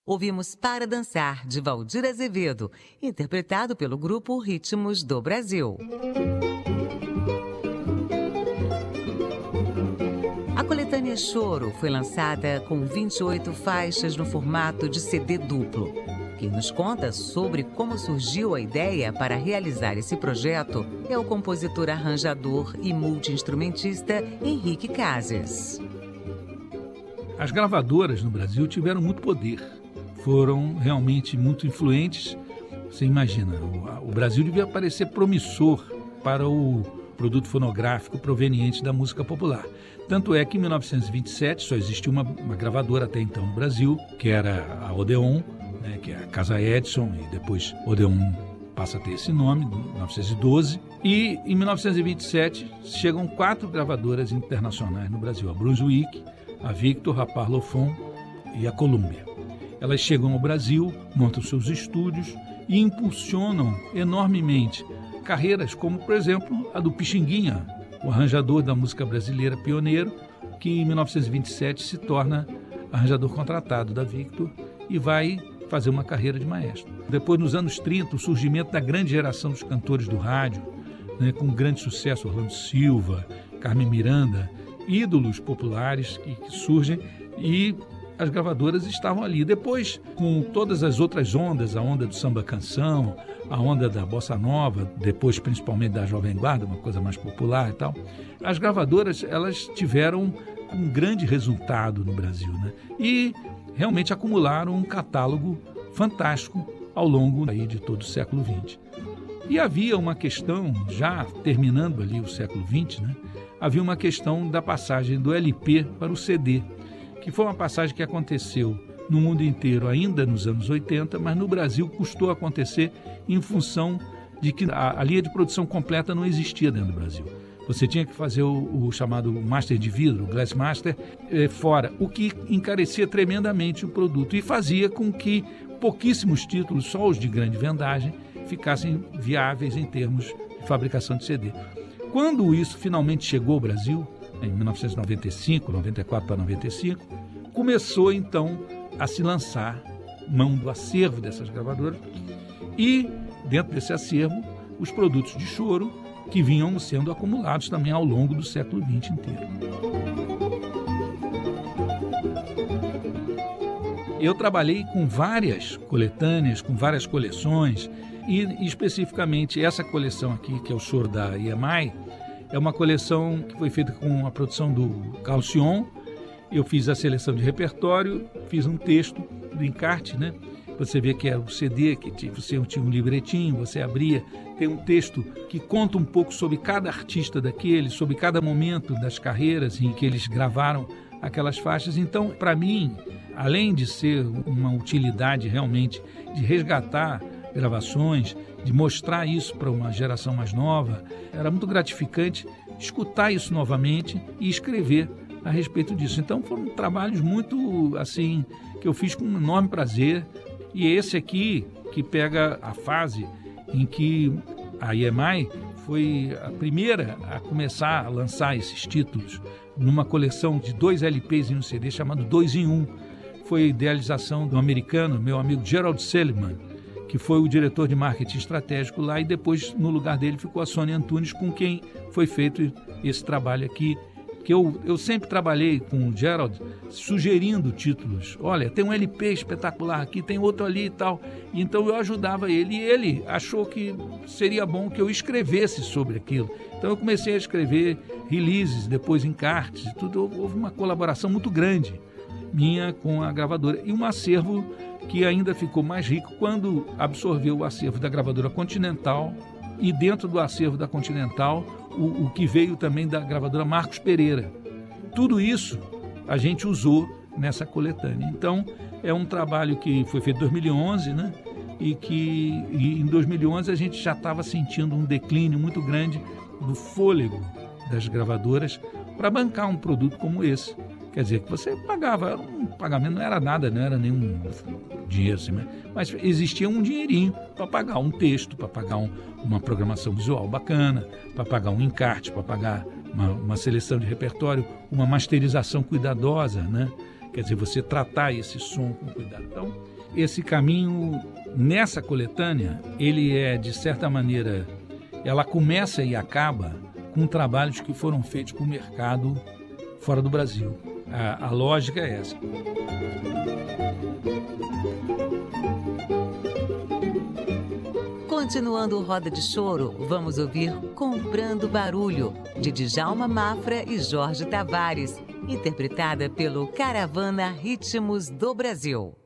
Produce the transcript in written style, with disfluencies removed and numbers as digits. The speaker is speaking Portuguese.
Ouvimos Para Dançar, de Valdir Azevedo, interpretado pelo grupo Ritmos do Brasil. A coletânea Choro foi lançada com 28 faixas no formato de CD duplo. Quem nos conta sobre como surgiu a ideia para realizar esse projeto é o compositor, arranjador e multi-instrumentista Henrique Cases. As gravadoras no Brasil tiveram muito poder, foram realmente muito influentes. Você imagina, o Brasil devia parecer promissor para o produto fonográfico proveniente da música popular. Tanto é que em 1927 só existia uma gravadora até então no Brasil, que era a Odeon, né, que é a Casa Edison, e depois Odeon passa a ter esse nome, em 1912. E em 1927 chegam 4 gravadoras internacionais no Brasil, a Brunswick, a Victor, a Parlophone e a Columbia. Elas chegam ao Brasil, montam seus estúdios e impulsionam enormemente carreiras como, por exemplo, a do Pixinguinha, o arranjador da música brasileira pioneiro, que em 1927 se torna arranjador contratado da Victor e vai fazer uma carreira de maestro. Depois, nos anos 30, o surgimento da grande geração dos cantores do rádio, né, com grande sucesso, Orlando Silva, Carmen Miranda, ídolos populares que surgem, e as gravadoras estavam ali. Depois, com todas as outras ondas, a onda do samba-canção, a onda da bossa nova, depois principalmente da Jovem Guarda, uma coisa mais popular e tal, as gravadoras, elas tiveram um grande resultado no Brasil, né? E realmente acumularam um catálogo fantástico ao longo aí de todo o século XX. E havia uma questão, já terminando ali o século XX, né? Havia uma questão da passagem do LP para o CD, que foi uma passagem que aconteceu no mundo inteiro ainda nos anos 80, mas no Brasil custou acontecer em função de que a linha de produção completa não existia dentro do Brasil. Você tinha que fazer o chamado master de vidro, o glass master, fora, o que encarecia tremendamente o produto e fazia com que pouquíssimos títulos, só os de grande vendagem, ficassem viáveis em termos de fabricação de CD. Quando isso finalmente chegou ao Brasil, em 1995, 94 para 95, começou então a se lançar mão do acervo dessas gravadoras e, dentro desse acervo, os produtos de choro que vinham sendo acumulados também ao longo do século XX inteiro. Eu trabalhei com várias coletâneas, com várias coleções, e especificamente essa coleção aqui, que é o Choro da EMI, é uma coleção que foi feita com a produção do Carlos Sion. Eu fiz a seleção de repertório, fiz um texto do encarte, né? Você vê que era o CD, que você tinha um livretinho, você abria, tem um texto que conta um pouco sobre cada artista daquele, sobre cada momento das carreiras em que eles gravaram aquelas faixas. Então, para mim, além de ser uma utilidade realmente de resgatar gravações, de mostrar isso para uma geração mais nova, era muito gratificante escutar isso novamente e escrever a respeito disso. Então foram trabalhos muito assim que eu fiz com um enorme prazer, e esse aqui que pega a fase em que a EMI foi a primeira a começar a lançar esses títulos numa coleção de 2 LPs em um CD chamado 2 em 1. Foi a idealização do americano, meu amigo Gerald Seligman, que foi o diretor de marketing estratégico lá, e depois no lugar dele ficou a Sônia Antunes, com quem foi feito esse trabalho aqui, que eu sempre trabalhei com o Gerald, sugerindo títulos. Olha, tem um LP espetacular aqui, tem outro ali e tal. E então eu ajudava ele, e ele achou que seria bom que eu escrevesse sobre aquilo. Então eu comecei a escrever releases, depois encartes e tudo. Houve uma colaboração muito grande minha com a gravadora, e um acervo que ainda ficou mais rico quando absorveu o acervo da gravadora Continental, e dentro do acervo da Continental, o que veio também da gravadora Marcos Pereira. Tudo isso a gente usou nessa coletânea. Então, é um trabalho que foi feito em 2011, né? E em 2011 a gente já estava sentindo um declínio muito grande do fôlego das gravadoras para bancar um produto como esse. Quer dizer, que você pagava, um pagamento não era nada, não era nenhum dinheiro assim, mas existia um dinheirinho para pagar um texto, para pagar uma programação visual bacana, para pagar um encarte, para pagar uma seleção de repertório, uma masterização cuidadosa, né? Quer dizer, você tratar esse som com cuidado. Então, esse caminho, nessa coletânea, ele é, de certa maneira, ela começa e acaba com trabalhos que foram feitos para o mercado fora do Brasil. A lógica é essa. Continuando o Roda de Choro, vamos ouvir Comprando Barulho, de Djalma Mafra e Jorge Tavares, interpretada pelo Caravana Ritmos do Brasil.